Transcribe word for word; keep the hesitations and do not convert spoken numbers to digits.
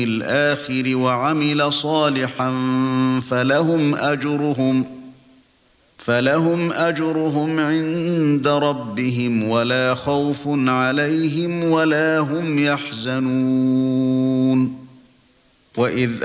الآخر وعمل صالحا فلهم أجرهم فلهم أجرهم عند ربهم ولا خوف عليهم ولا هم يحزنون. وإذ